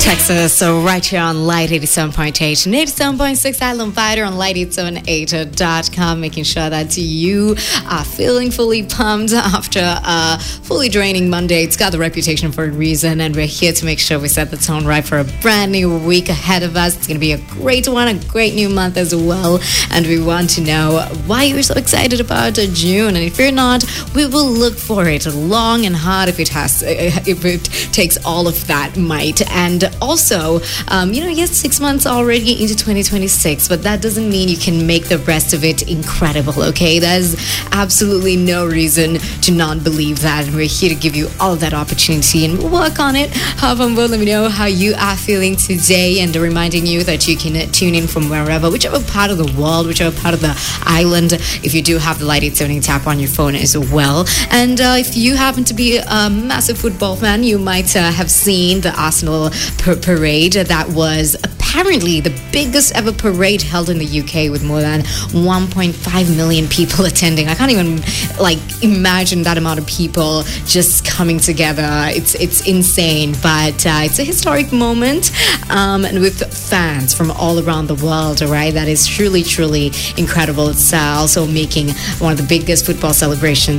Texas, so right here on Light 87.8 and 87.6 Island Fighter on light878.com, making sure that you are feeling fully pumped after a fully draining Monday. It's got the reputation for a reason, and we're here to make sure we set the tone right for a brand new week ahead of us. It's going to be a great one, a great new month as well, and we want to know why you're so excited about June. And if you're not, we will look for it long and hard if it takes all of that might. And also, yes, 6 months already into 2026, but that doesn't mean you can make the rest of it incredible, okay? There's absolutely no reason to not believe that. We're here to give you all of that opportunity and work on it. Have fun, let me know how you are feeling today, and reminding you that you can tune in from wherever, whichever part of the world, whichever part of the island, if you do have the Light 878 app on your phone as well. And if you happen to be a massive football fan, you might have seen the Arsenal parade. That was apparently the biggest ever parade held in the UK, with more than 1.5 million people attending. I can't even imagine that amount of people just coming together. It's insane, but it's a historic moment, and with fans from all around the world, right? That is truly incredible. It's also making one of the biggest football celebrations